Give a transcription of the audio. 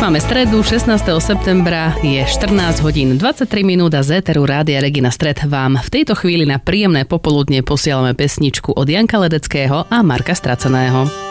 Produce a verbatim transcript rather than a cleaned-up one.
Máme stredu, šestnásteho septembra, je štrnásť hodín dvadsaťtri minút a z éteru Rádia Regina Stred vám v tejto chvíli na príjemné popoludne posielame pesničku od Janka Ledeckého a Marka Straceného.